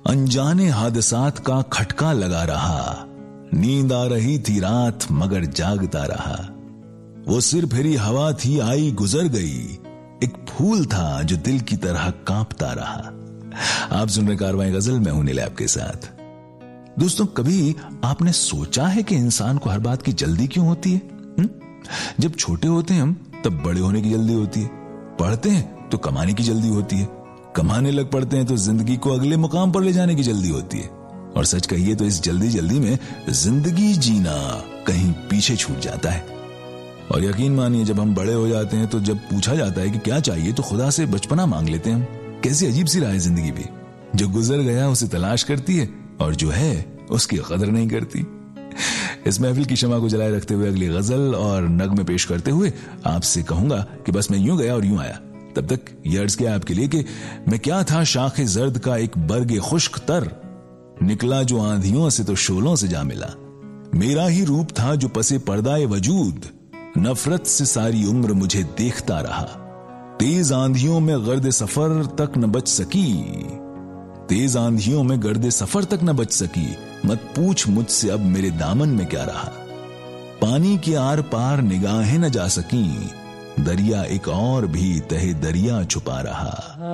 अनजाने हादसात का खटका लगा रहा, नींद आ रही थी रात मगर जागता रहा। वो सिर फेरी हवा थी आई गुजर गई, एक फूल था जो दिल की तरह कांपता रहा। आप सुन रहे कारवां गजल, मैं हूं नील आपके साथ। दोस्तों, कभी आपने सोचा है कि इंसान को हर बात की जल्दी क्यों होती है? जब छोटे होते हैं हम तब बड़े होने की जल्दी होती है, पढ़ते हैं तो कमाने की जल्दी होती है, कमाने लग पड़ते हैं तो जिंदगी को अगले मुकाम पर ले जाने की जल्दी होती है। और सच कहिए तो इस जल्दी जल्दी में जिंदगी जीना कहीं पीछे छूट जाता है। और यकीन मानिए, जब हम बड़े हो जाते हैं तो जब पूछा जाता है कि क्या चाहिए तो खुदा से बचपना मांग लेते हैं हम। कैसी अजीब सी राह है जिंदगी भी। जो गुजर गया उसे तलाश करती है और जो है उसकी कदर नहीं करती। इस महफिल की शमा को जलाए रखते हुए अगली गजल और नगमे पेश करते हुए आपसे कहूंगा कि बस मैं यूं गया और यूं आया। तब तक ये अर्ज किया आपके लिए कि मैं क्या था शाखे जर्द का एक बर्गे खुश्क तर, निकला जो आंधियों से तो शोलों से जा मिला। मेरा ही रूप था जो पसे पर्दाए वजूद, नफरत से सारी उम्र मुझे देखता रहा। तेज आंधियों में गर्द सफर तक न बच सकी, तेज आंधियों में गर्द सफर तक न बच सकी। मत पूछ मुझसे अब मेरे दामन में क्या रहा। पानी के आर पार निगाहें न जा सकी, दरिया एक और भी तहे दरिया छुपा रहा।